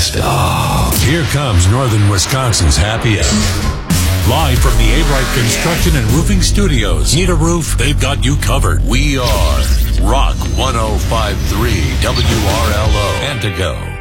best. Oh. Here comes Northern Wisconsin's Happy Hour. Live from the A-Bright Construction and Roofing Studios. Need a roof? They've got you covered. We are Rock 105.3 WRLO. Antigo.